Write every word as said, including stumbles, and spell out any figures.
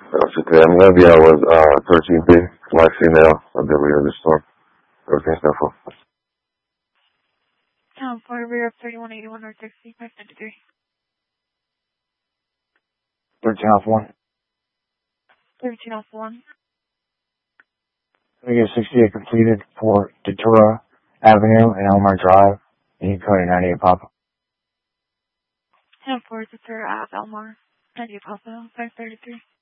Uh, so today I'm gonna be out with uh thirteen B, live female. I'll be in the storm. Everything's done for. Town four, rear of thirty-one eighty-one North sixty, five ninety-three. thirteen off one. thirteen off one. We get sixty-eight completed for Datura Avenue and Elmar Drive. And you code ninety-eight Papa. Town four, Datura Ave, Elmar, ninety-eight Papa, five thirty-three.